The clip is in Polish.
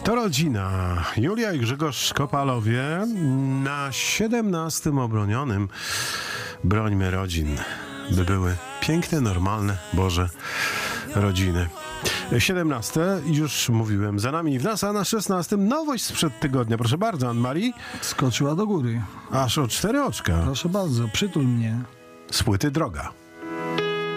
To rodzina. Julia i Grzegorz Kopalowie na 17. obronionym. Brońmy rodzin, by były piękne, normalne, Boże rodziny. 17. już mówiłem, za nami w nas, a na 16. nowość sprzed tygodnia. Proszę bardzo, Anne-Marie. Skoczyła do góry. Aż o 4 oczka. Proszę bardzo, przytul mnie. Z płyty Droga.